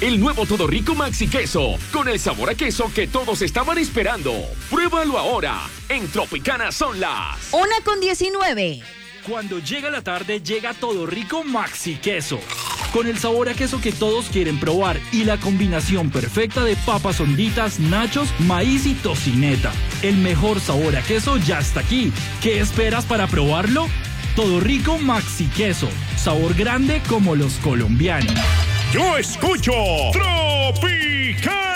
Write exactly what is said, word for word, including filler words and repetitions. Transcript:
el nuevo Todo Rico Maxi Queso, con el sabor a queso que todos estaban esperando. Pruébalo ahora. En Tropicana son las una con diecinueve. Cuando llega la tarde, llega Todo Rico Maxi Queso, con el sabor a queso que todos quieren probar y la combinación perfecta de papas honditas, nachos, maíz y tocineta. El mejor sabor a queso ya está aquí. ¿Qué esperas para probarlo? Todo Rico Maxi Queso, sabor grande como los colombianos. Yo escucho Tropicana.